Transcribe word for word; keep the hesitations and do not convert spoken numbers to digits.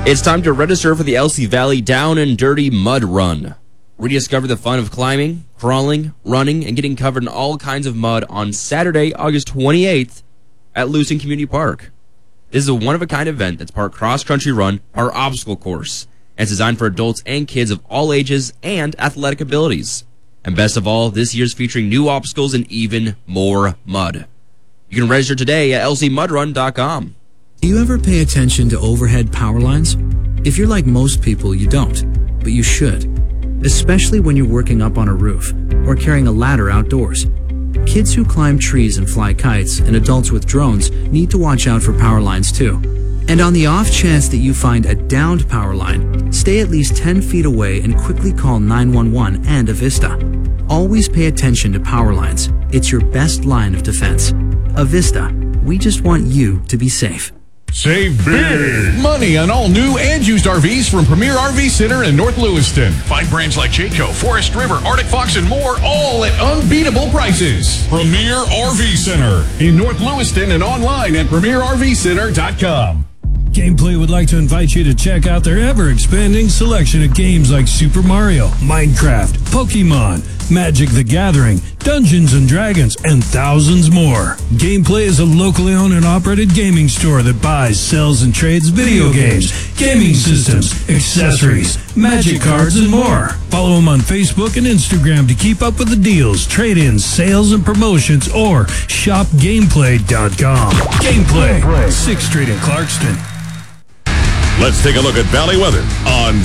It's time to register for the Elsie Valley Down and Dirty Mud Run. Rediscover the fun of climbing, crawling, running, and getting covered in all kinds of mud on Saturday, August twenty-eighth at Lewiston Community Park. This is a one-of-a-kind event that's part cross-country run, part obstacle course, and it's designed for adults and kids of all ages and athletic abilities. And best of all, this year's featuring new obstacles and even more mud. You can register today at l c mud run dot com. Do you ever pay attention to overhead power lines? If you're like most people, you don't, but you should, especially when you're working up on a roof or carrying a ladder outdoors. Kids who climb trees and fly kites and adults with drones need to watch out for power lines too. And on the off chance that you find a downed power line, stay at least ten feet away and quickly call nine one one and Avista. Always pay attention to power lines. It's your best line of defense. Avista, we just want you to be safe. Save big money on all new and used R Vs from Premier R V Center in North Lewiston. Find brands like Jayco, Forest River, Arctic Fox, and more, all at unbeatable prices. Premier R V Center in North Lewiston and online at premier r v center dot com. Gameplay would like to invite you to check out their ever-expanding selection of games like Super Mario, Minecraft, Pokemon, Magic the Gathering, Dungeons and Dragons, and thousands more. Gameplay is a locally owned and operated gaming store that buys, sells, and trades video games, gaming systems, accessories, magic cards, and more. Follow them on Facebook and Instagram to keep up with the deals, trade-ins, sales, and promotions, or shop gameplay dot com. Gameplay, sixth Street in Clarkston. Let's take a look at Valley weather on